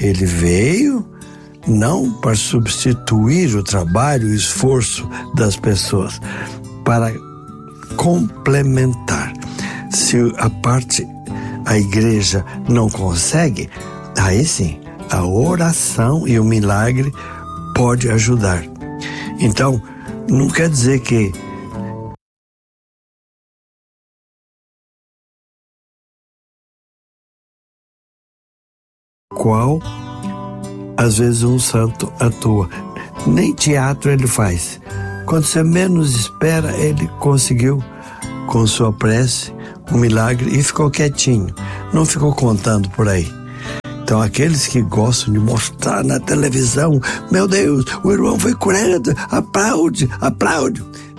Ele veio não para substituir o trabalho e o esforço das pessoas, para complementar. Se a igreja não consegue, aí sim, a oração e o milagre pode ajudar. Então, não quer dizer que às vezes um santo atua. Nem teatro ele faz. Quando você menos espera, ele conseguiu, com sua prece, um milagre e ficou quietinho. Não ficou contando por aí. Então, aqueles que gostam de mostrar na televisão, meu Deus, o irmão foi curado, aplaude, aplaude.